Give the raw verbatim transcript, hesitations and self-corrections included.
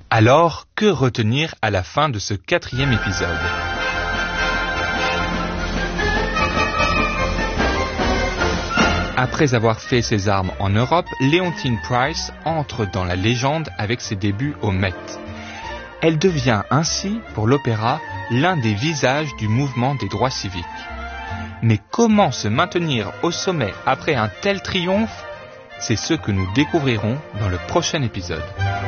Alors, que retenir à la fin de ce quatrième épisode ? Après avoir fait ses armes en Europe, Leontine Price entre dans la légende avec ses débuts au Met. Elle devient ainsi, pour l'opéra, l'un des visages du mouvement des droits civiques. Mais comment se maintenir au sommet après un tel triomphe ? C'est ce que nous découvrirons dans le prochain épisode.